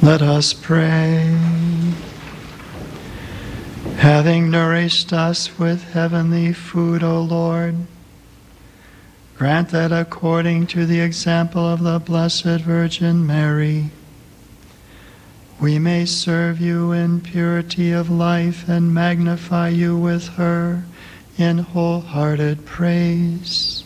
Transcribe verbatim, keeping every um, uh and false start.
Let us pray. Having nourished us with heavenly food, O Lord, grant that according to the example of the Blessed Virgin Mary, we may serve you in purity of life and magnify you with her in wholehearted praise.